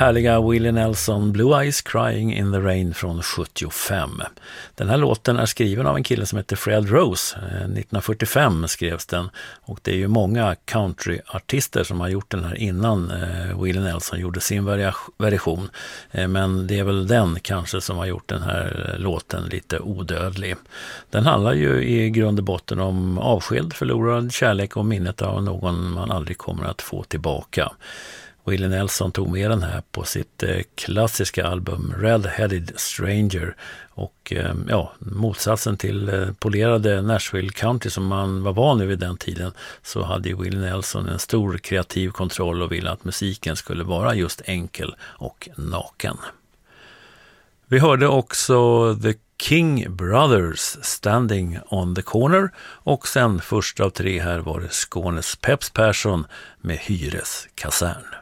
härliga Willie Nelson, Blue Eyes Crying in the Rain från 75. Den här låten är skriven av en kille som heter Fred Rose. 1945 skrevs den, och det är ju många countryartister som har gjort den här innan Willie Nelson gjorde sin version. Men det är väl den kanske som har gjort den här låten lite odödlig. Den handlar ju i grund och botten om avsked, förlorad kärlek och minnet av någon man aldrig kommer att få tillbaka. Willie Nelson tog med den här på sitt klassiska album Red-Headed Stranger, och motsatsen till polerade Nashville Country som man var van vid den tiden, så hade Willie Nelson en stor kreativ kontroll och ville att musiken skulle vara just enkel och naken. Vi hörde också The King Brothers, Standing on the Corner, och sen först av tre här var det Skånes Peps Persson med Hyres kasern.